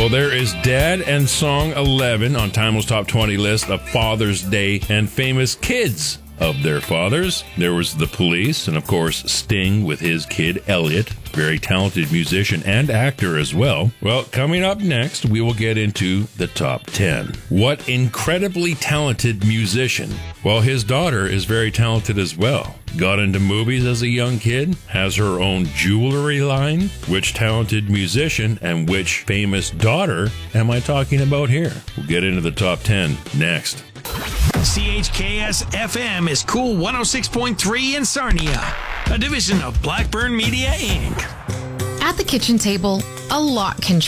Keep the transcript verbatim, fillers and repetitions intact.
there is Dad and Song eleven on Timeless Top twenty list of Father's Day and famous kids of their fathers. There was The Police, and of course Sting with his kid Elliot, very talented musician and actor as well. Well, coming up next, we will get into the top ten. What incredibly talented musician? Well, his daughter is very talented as well. Got into movies as a young kid, has her own jewelry line. Which talented musician and which famous daughter am I talking about here? We'll get into the top ten next. C H K S F M is Cool one oh six point three in Sarnia, a division of Blackburn Media, Incorporated. At the kitchen table, a lot can